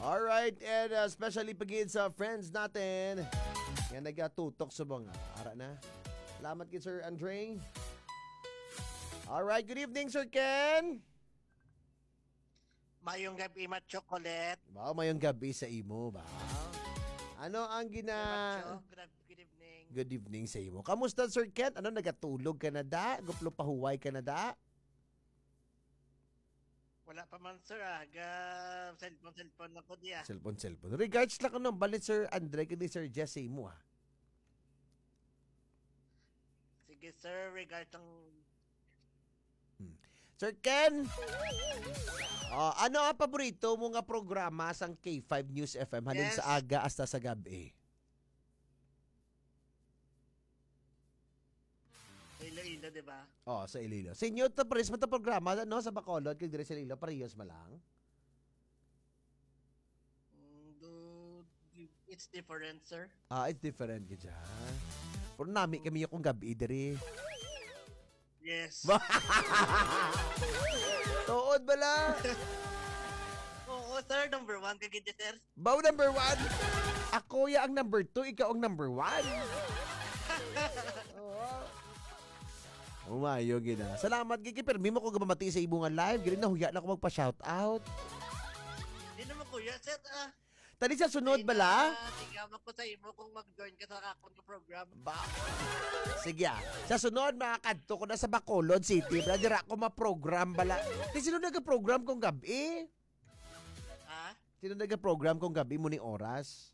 Alright, and especially pagin sa friends natin. Yan nagatutok sa mga ara na. Salamat kay Sir Andre. Alright, good evening Sir Ken. Mayong gabi, chocolate. Wow, mayong gabi sa imo ba? Ano ang Good evening. Good evening sa imo. Kamusta Sir Ken? Ano, nagatulog ka na da? Guplo pahuway ka na da? Wala pa man, sir. Cellphone ako diya. Cellphone. Regards lang ko nung balit Sir Andre kani Sir Jesse mo ha. Sige, sir. Regard ang... Sir Ken, ano ang paborito mo nga programa sang K5 News FM halin Yes. sa aga hasta sa gabi? Ilo-ilo, di ba? Sa Iloilo. Sa inyo, pares mo programa, no? Sa Bacolod, kag dire sa Iloilo, parehas malang? It's different, sir. It's different ka dyan. Pero nami kami yung gabi, dire. Yes. Tuod bala. Oo, sir. Number 1 ka gindi, sir. Baw number 1. Ako ya ang number 2, ikaw ang number 1. Umayo gina. Salamat gigi, permi mo ko gabamati sa ibungan live. Gini na huya na ako magpa-shout out. Hindi naman, kuya, sir. Tali sa sunod bala. Tingnan ko sa imo kung mag-join ka sa akong program. Sige sa sunod makakadto ko na sa Bacolod City. Brother ako ma-program bala. Sino nag-program kong gabi? Ha? Sino nag-program kong gabi mo ni oras?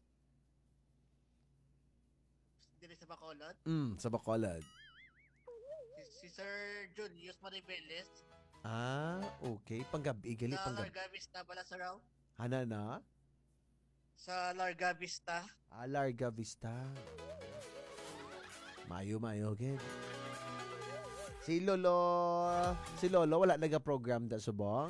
Dili sa Bacolod? Sa Bacolod. Si Sir Julius Maribeles. Okay. Panggabi. Gali Sa panggabi. Larga Vista pala, sir, raw. Hana na? Sa Larga Vista. Larga Vista. Mayo, gid. Si Lolo, wala naga-program da subong?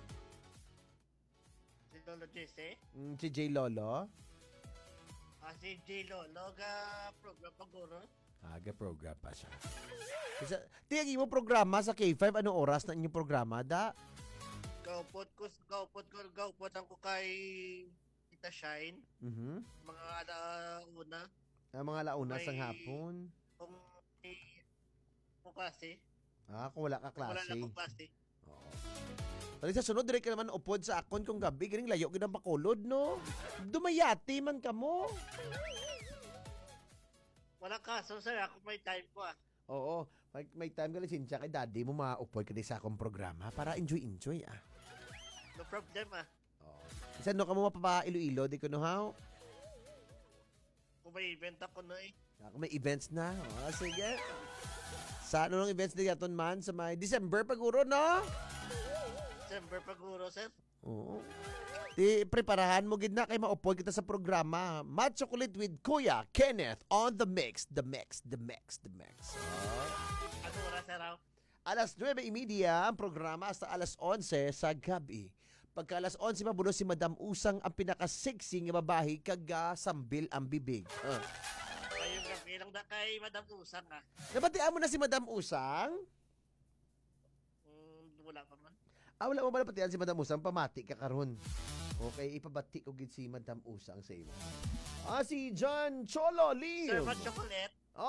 Si Lolo Jesse. Si J. Lolo? Si J. Lolo, program paguro. Ga-program pa siya. Tiyagi mo programa sa K5, anong oras na inyong programa, da? Gaupot ang ko kay Tita Shine. Mga alauna. Mga launa May- sang hapon. Kung klase. Kung wala ka Wala klase. na akong klase. Oo. Tali sa sunod, direct ka naman upod sa akon kung gabi. Galing layo ka ng Bacolod, no? Dumayati man ka mo. Walang kaso, sir. Ako may time ko, Oo. May time ka lisensya kay daddy mo maupod ka din sa akong programa para enjoy. No problem, Oo. Isa no ka mo mapapa Iloilo, di ko no how? Kung may event ako na Ako may events na. Sige. Sa ano ng events na yaton man? Sa may December paguro, no? December paguro, sir. Oo. Di preparahan mo gid na kay maupod kita sa programa. Mad Chocolate with Kuya Kenneth on the mix. Ano oras, sir, raw? Alas 9:30 ang programa hasta alas 11 sa gabi. Pagka alas 11 mabuno si Madam Usang ang pinaka-sexy nga babae kag sambil ang bibig. Ngayong gabi lang na kay Madam Usang, Nabatian mo na si Madam Usang? Wala pa man. Wala mo ba napatian si Madam Usang? Pamati ka karon. Okay, ipabati ko gid si Madam Usang sa imo. Si John Cholo Lim. Sir, Mad Chocolate,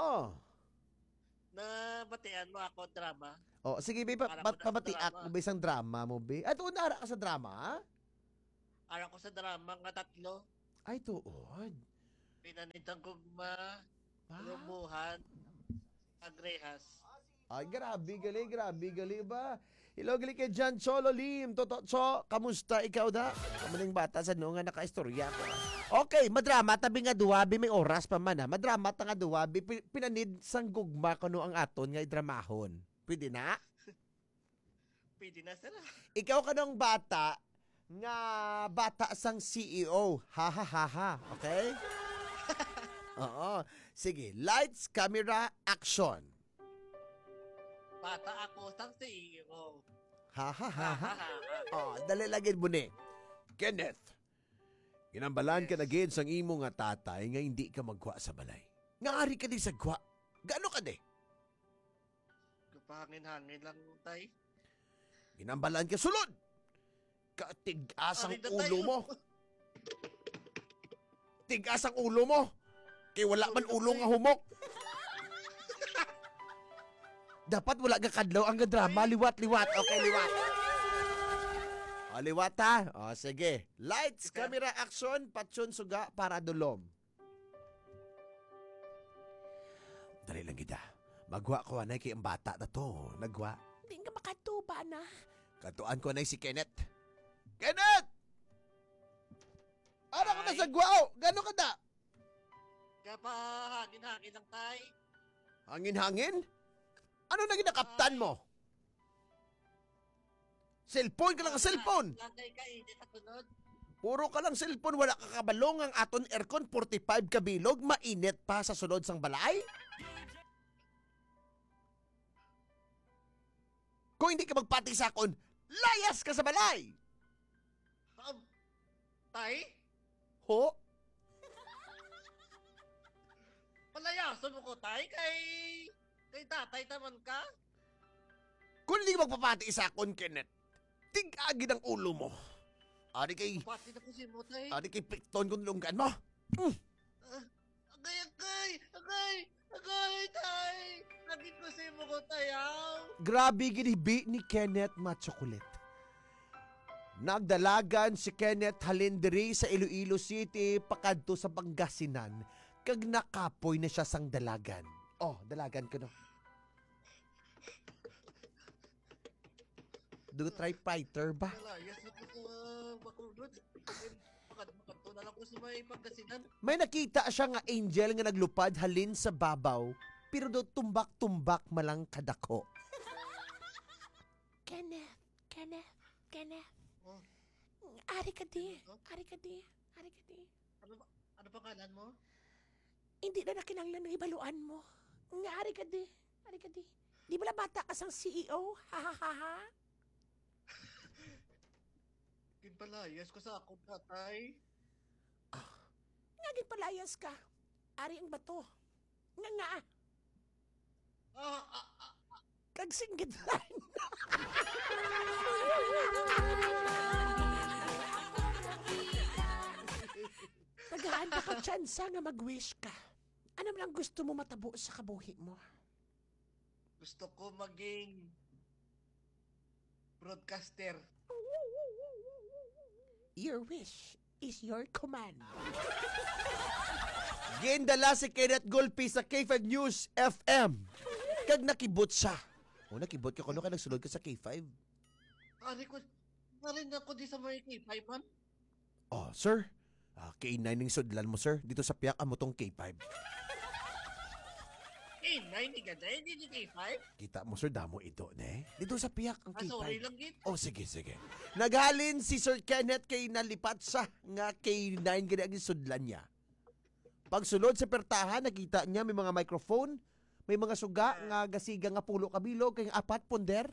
na batian mo ako drama. Sige, be, Para ko na sa pabati drama. ako ba isang drama mo, be? At unara ka sa drama, ha? Ara ko sa drama nga 3. Ay, tuod. Pinanitang gugma, Lumuhan, Agrehas. Ay, grabe, gali ba? Hello, gali kay John Cholo Lim. Cho, kamusta ikaw da? Kamaling bata sa nga naka-istorya ko. Okay, madrama, tabi nga duwabi, may oras pa man, ha? Madrama, ta nga duwabi, pinanid sang gugma kano ang aton nga idramahon. Pwede na? Pwede na, sir. Ikaw kanong bata, nga bata sang CEO. Ha. Okay? Oo. Sige, lights, camera, action. Bata ako sang CEO. Ha. Dali lagid mo ni. Kenneth, ginambalan ka na gid sang imo nga tatay nga hindi ka magwa sa balay. Nga ari ka di sa gwa. Gaano ka di? Kapahangin-hangin lang, tay. Ginambalan ka sulod. Katig-asang Ari na ulo tayo. mo. Tigas ang ulo mo. Kay wala man ulo nga humok. Dapat wala ka kadlaw ang drama. Liwat. Okay, liwat. O, liwat ha. O, sige. Lights, Sige. camera, action, patsyon, suga, para dulom. Dali lang kita. Magwa ko anay kay ang bata na to. Nagwa. Hindi nga makatuba na. Katuan ko anay si Kenneth. Kenneth! Ara ko na Ay. sa gwao. Gano'n ka da? Kaya pa hangin-hangin lang tay. Hangin-hangin? Ano na ginakaptan mo? Cellphone ka lang ang cellphone. Lagay ka hindi sa tunod. Puro ka lang cellphone, wala ka kabalong ang aton aircon 45 kabilog, mainit pa sa sulod sang balay. Kung hindi ka magpati sa akon, layas ka sa balay. Tay? Ho? Palayason mo ko tay kay tatay taman ka? Kung hindi ka magpapati sa akon, Kenneth, tig-agi ng ulo mo. Ari kay Pati na ko si mo tay. pikton kung lunggan mo. Agay tay. Lagi ko si mo ko tayaw. Grabe ginibi ni Kenneth Machokulit. Nagdalagan si Kenneth halindiri sa Iloilo City pakadto sa Pangasinan kag nakapoy na siya sang dalagan. Oh, dalagan ko no. Do try fighter ba? Malayas na ko sa bakulod. Makadto na lang ko sa may Pangasinan. May nakita siya nga angel nga naglupad halin sa babaw pero do tumbak-tumbak malang kadako. Kenneth. Oh, Ari ka di. ano pangalan mo? Hindi na nakinanglan ng ibaluan mo. Nga, ari ka di. Di ba bata ka sang CEO? Ha. Ginpalayas ko sa akong tatay. Nga, palayas ka. Ari ang bato. Nga. Kag singgit lang. Tagaan ka tsansa nga mag-wish ka. Ano man ang gusto mo matabo sa kabuhi mo? Gusto ko maging broadcaster. Your wish is your command. Gendala si Kenneth Golpi sa K5 News FM. Kag nakibot siya. O nakibot ka kuno kay nagsulod ka sa K5. Narin ako di sa may K5 man. Oh, sir. K9 ning sudlan mo, sir. Dito sa piyak amo tong K5. Hindi ka na, hindi ni K5. Kita mo, sir, damo ito, ne? Dito sa piyak ang K5. Sorry lang git. Oh, sige. Naghalin si Sir Kenneth kay nalipat sa nga K9 gani ang sudlan niya. Pagsulod sa pertahan, nakita niya may mga microphone, may mga suga nga gasiga nga pulo kabilog kay apat ponder.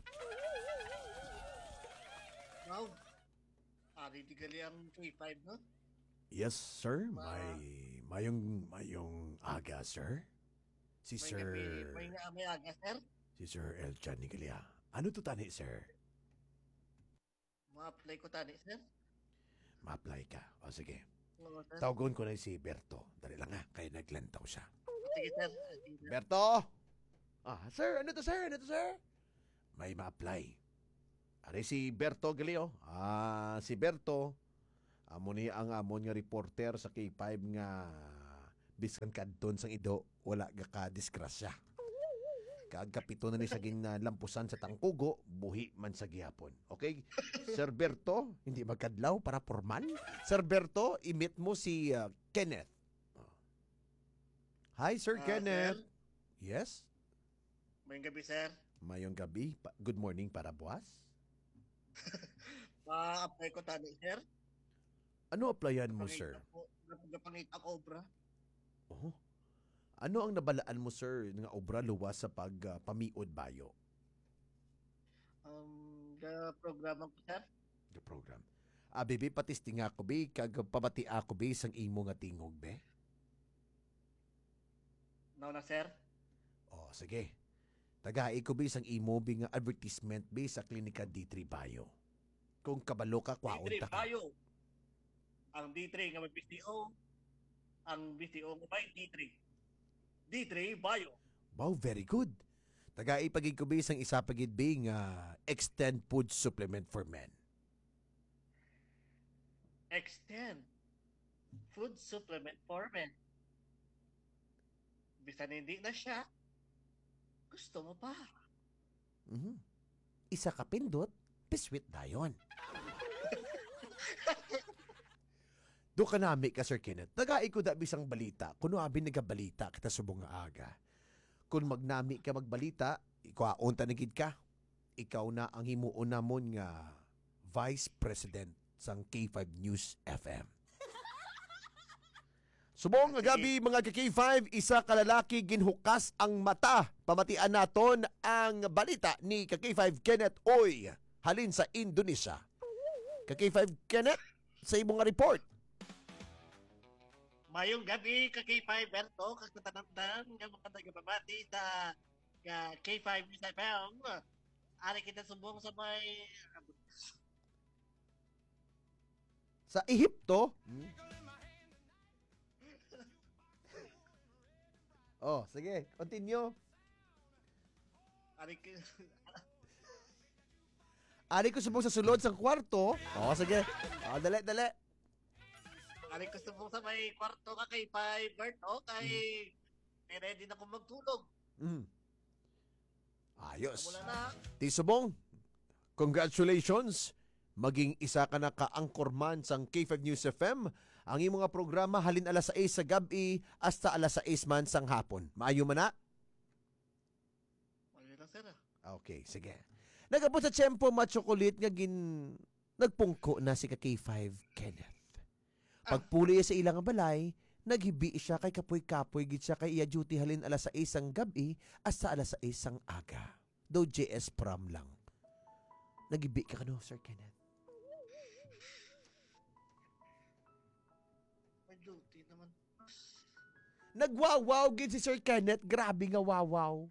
Wow. Ari di gali ang K5 no? Yes, sir. Mayong aga, sir. Si May aga, sir. Si Sir Elchan Nigalia. Ano to tani, sir? Ma-apply ko tani, sir. Ma-apply ka. O sige. Oo, sir. Tawagon ko na si Berto. Dali lang ha, kaya naglantaw siya. Sige, sir. Berto! Sir, ano to, sir? May ma-apply. Ari si Berto Galio. Si Berto, amo ni ang amon nga reporter sa K5 nga biskan kadton sang ido, wala ka disgrasya. Kagkapito na ni sa lampusan sa tangkugo, buhi man sa gihapon. Okay? Sir Berto, hindi magkadlaw para formal. Sir Berto, imit mo si Kenneth. Hi, Sir Kenneth. Sir, Yes? mayong gabi, sir. Mayong gabi. Good morning para buwas. Ma-apply ko tani, sir. Ano applyan mo, sir? Napangita ko obra. Oh. Ano ang nabalaan mo, sir, nga obra luwas sa pagpamiod bayo? The program ko, sir. The program. Bibi, patisting ako, be. Kag pabati ako, be, sang imo nga tingog, be. Na, sir. Oh, sige. Tagai ko, be, sang imo, be, nga advertisement, be, sa klinika D3 Bayo. Kung kabalo ka, kwaon D3 ta ka. Bayo. Ang D3 nga may PCO. Ang BTO mo may D3. D3 Bio. Wow, very good. Taga-ipagig ko isang isa pagid being extend food supplement for men. Extend. Food supplement for men. Bisan hindi na siya, gusto mo pa. Mhm. Isa ka pindot, piswit dayon. Do ka nami ka, Sir Kenneth. Tagai ko da bisang balita. Kuno abi nagabalita kita subong nga aga. Kung magnami ka magbalita, ikaw unta nagid ka. Ikaw na ang himuon namon nga Vice President sang K5 News FM. Subong nga gabi mga K5, isa ka lalaki ginhukas ang mata. Pamatian naton ang balita ni K5 Kenneth Oy halin sa Indonesia. K5 Kenneth, sa imong nga report. Mayong gabi, K5 Berto, kagtatanamdan, nga mga nagpapamati sa K5 News FM. Ari kita sumbong sa may... Sa Ehipto. Oh, sige, continue. Ari ko subong sa sulod sa kwarto. Oh, sige. Oh, dali. Ari ko sumbong sa may kwarto ka K5 Berto, kay may ready na kong magtulog. Ayos. Mula na. Ti subong, congratulations. Maging isa ka na ka-anchorman sang K5 News FM. Ang imong nga programa halin alas 6 sa gabi hasta alas 6 man sang hapon. Maayo man na? Wala lang, sir. Okay, sige. Nagabot sa tiyempo ma-chocolate nga nagpungko na si K5 Kenneth. Pagpuli sa ilang balay, naghibi siya kay kapoy-kapoy gid siya kay iya duty halin alas 6 sang gabi hasta alas 6 sang aga. Do JS prom lang. Naghibi ka kano, Sir Kenneth? May duty naman. Nagwawaw gid si Sir Kenneth. Grabe nga wawaw.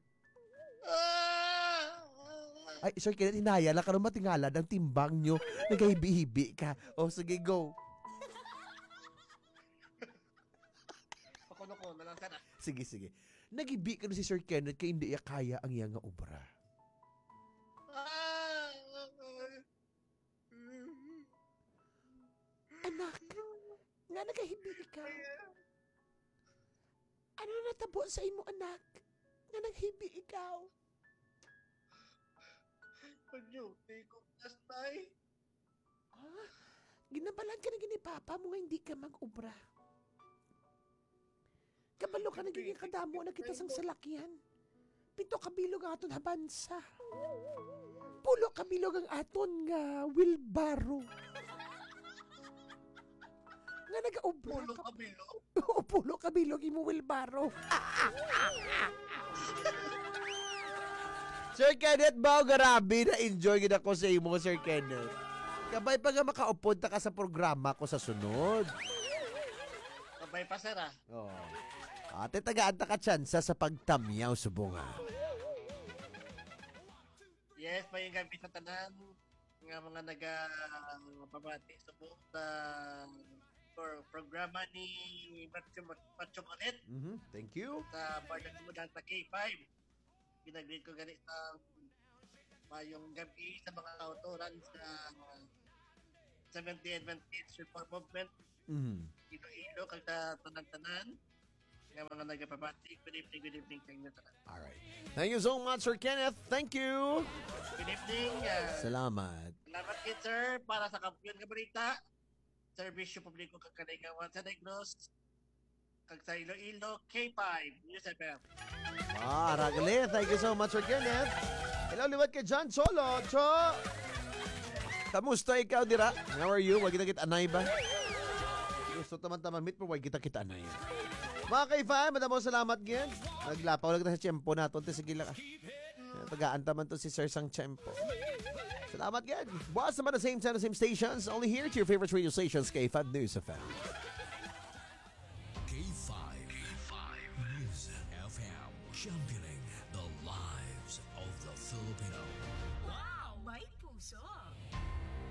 Ay, Sir Kenneth, hinaya lang ka naman matingala ng timbang nyo. Naghibi-hibi ka. O, sige, go. Pakuno-kuno na lang, sir. Sige. Naghibi ka na si Sir Kenneth kaya hindi iya kaya ang iya nga obra. Anak, nga nagahibi ka. Ano natabo sa imo, anak? Nga naghibi ikaw. Pag-duty ko, Astay. Ginabalan ka na ginipapa mo nga hindi ka mag-obra. Kabalo ka na ganyan kadamo na kita sang salakyan. 7 kabilog ang aton habansa. 10 kabilog ang aton nga wilbaro. Nga nag-obra Pulo ka. kabilo. Oo, 10 kabilog imo wilbaro. Sir Kenneth, bao garabi na enjoy gid ako sa imo, Sir Kenneth. Kabay pa nga makaupod ta ka sa programa ko sa sunod. Sabay pa, sir, Oh. Ate, tagaan ta ka tsansa sa pagtamyaw subunga. Yes, may gabi sa tanan nga mga nagpabati sa buong programa ni Macho Monet Thank you. sa Bardak Sumudan sa K5. Ginagreet ko ganit sa mayong gabi sa mga autoran sa 70 Adventist Reform Movement. Iloilo, kagta tanan-tanan. Nga mga nagpabati. Good evening sa inyo tanan. Alright. Thank you so much, Sir Kenneth. Thank you. Good evening. Salamat. Salamat kit, sir, para sa kampiyon nga balita. Serbisyo Publiko kag Kaligawan sa Negros. Kag sa Iloilo, K5 News FM. Ragali. Thank you so much, Sir Kenneth. Hello, liwat kay John Solo. Cho! Kamusta ikaw, dira? How are you? Wag kita anay ba? Gusto taman-taman meet mo, wag kita anay. Mga K5, madamo salamat gen. Naglapaw lang kita sa tiyempo natin. Sige lang. Tagaan man to si Sir sang tiyempo. Salamat gen. Bukas naman the same time, the same stations. Only here to your favorite radio stations, K5 News FM.